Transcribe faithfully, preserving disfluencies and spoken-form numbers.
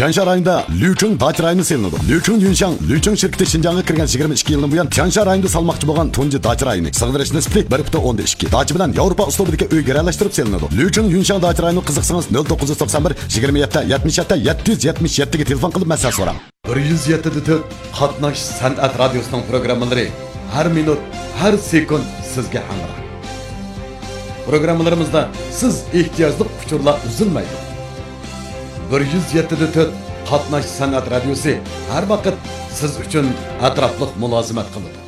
Tiansha rayonida Liuchun Dachi rayoni selinadi. Liuchun Yunshang, Liuchun shirkati Xinjiangga kirgan yigirma ikki yildan buyon Tiansha rayonida salmoqchi bo'lgan tunji Dachi rayoni. Sig'dirish nisbati bir butun o'ndan ikki. Dachi bilan Yevropa uslubidagi uy garalashtirib selinadi. Liuchun Yunshang Dachi rayoni qiziqsangiz nol to'qqiz yuz to'qson bir yigirma yetti yetmish yetti yetti yuz yetmish yetti ga telefon qilib maslahat so'rang. bir yuz yetti to'rt Qatnash san'at radiosining programmalari har minut, har sekund sizga hamroh. Programmalarimizda siz ehtiyojli uchurlar uzilmaydi. bir yuz yetti to'rt Qatnash san'at radiosi har vaqt siz uchun atrofliq mulozimat qiladi.